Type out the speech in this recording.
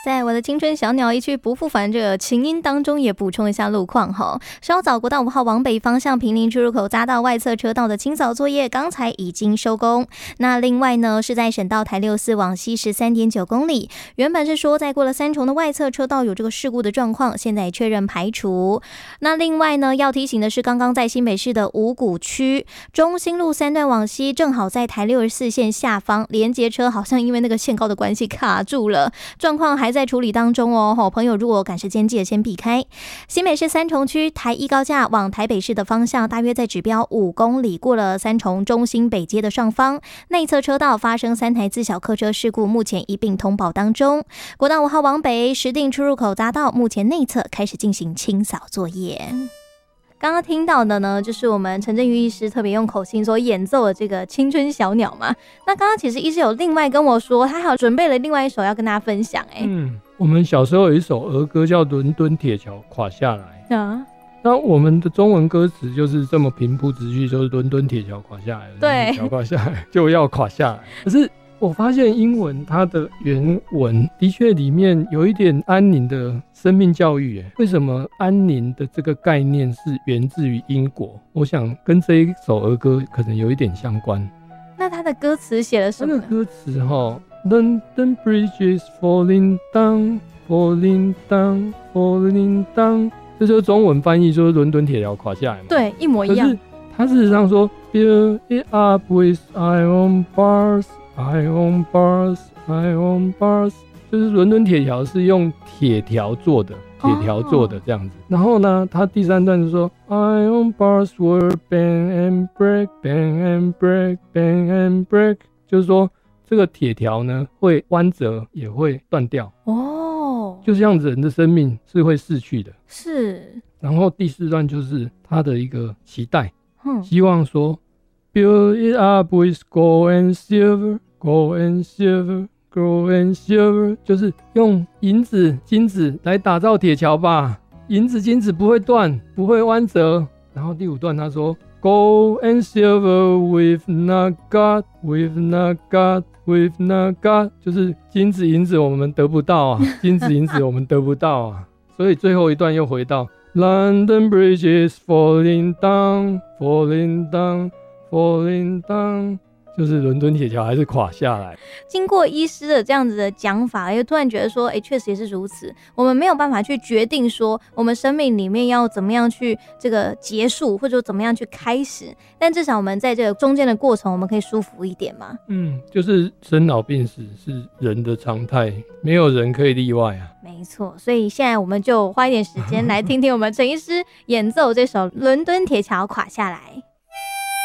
在我的青春小鸟一去不复返这个琴音当中也补充一下路况哈。稍早国道5号往北方向坪林出入口匝道外侧车道的清扫作业刚才已经收工。那另外呢是在省道台64往西 13.9 公里，原本是说在过了三重的外侧车道有这个事故的状况，现在确认排除。那另外呢要提醒的是，刚刚在新北市的五股区中兴路3段往西，正好在台64线下方，连结车好像因为那个限高的关系卡住了，状况还在处理当中哦。朋友如果赶时间记得先避开。新北市三重区台一高架往台北市的方向，大约在指标5公里，过了三重中兴北街的上方，内侧车道发生3台自小客车事故，目前一并通报当中。国道5号往北石碇出入口匝道，目前内侧开始进行清扫作业。刚刚听到的呢，就是我们陈振宇医师特别用口琴所演奏的这个青春小鸟嘛。那刚刚其实医师有另外跟我说，他还有准备了另外一首要跟大家分享。 我们小时候有一首儿歌叫《伦敦铁桥垮下来》 啊， 那我们的中文歌词就是这么平铺直叙，就是伦敦铁桥垮下来， 对， 铁桥垮下来就要垮下来。可是我发现英文它的原文的确里面有一点安宁的生命教育。为什么安宁的这个概念是源自于英国？我想跟这一首儿歌可能有一点相关。 那它的歌词写了什么？ 那个歌词London Bridge is falling down, falling down, falling down， 这就是中文翻译，就是伦敦铁桥垮下来嘛。 对，一模一样。 可是它事实上说 Build it up with iron bars, iron bars, iron bars， 就是伦敦铁桥是用铁条做的，这样子。然后呢，它第三段是说 Iron bars were bend and break, bend and break, bend and break， 就是说这个铁条呢会弯折也会断掉哦，就这样子，人的生命是会逝去的。是。然后第四段就是他的一个期待，希望说 Build it up with gold and silver, gold and silver, gold and silver， 就是用银子金子来打造铁桥吧，银子金子不会断，不会弯折。然后第五段他说Gold and silver we've not got, we've not got, we've not got， 就是金子银子我们得不到啊，金子银子我们得不到啊。所以最后一段又回到 London Bridge is falling down, falling down, falling down， 就是伦敦铁桥还是垮下来。 经过医师的这样子的讲法，又突然觉得说，确实也是如此。我们没有办法去决定说，我们生命里面要怎么样去这个结束，或者说怎么样去开始。但至少我们在这个中间的过程，我们可以舒服一点嘛。 就是生老病死是人的常态，没有人可以例外啊。 没错，所以现在我们就花一点时间来听听我们陈医师演奏这首《伦敦铁桥垮下来》。